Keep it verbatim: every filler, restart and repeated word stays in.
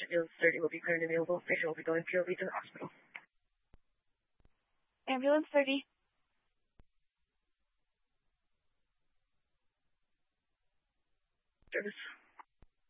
ambulance thirty will be currently available. Patient will be going P O V to the hospital. Ambulance thirty. Service.